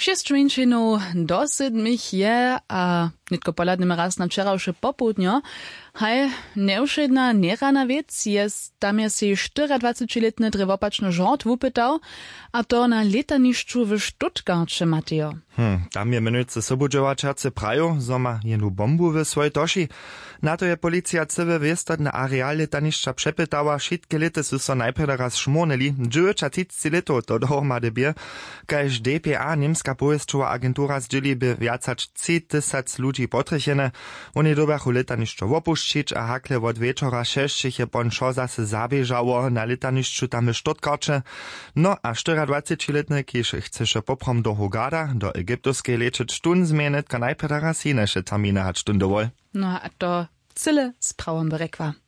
6 minčinov do 7 je, a nitko poladneme raz na včerajšie popudnjo, haj neušedna nerana vec je, tam je si 24-letny drewopačny žort wupytał, a to na letanišću w Stuttgarcie, Mateo. Tam je menujúce sobudžovačace prajo, zo ma jenu bombu w svojej toši. Na to je policja cywe wiestod na areal letanišća przepytała, všetky lety su so najprv raz šmornili, 9 letov to dohromady bie, kaž DPA, Niemska pojezdčová agentura, zdjeli by viacač 10 000 ludzi potrychene. Oni dobachu letanišćo opuščić, a hakle od večora 6 je pon šo zase zabiežało na letanišću tam w Stuttgarcie. No a 24-letny, kiež chceše poprom do Hurghada, do Egyptovskej lečić štun zmienić, ka najprv raz jineše termine hač štundovol. No a to cyle z prawem berekwa.